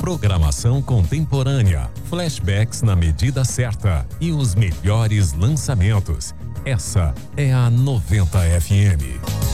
Programação contemporânea, flashbacks na medida certa e os melhores lançamentos. Essa é a 90 FM.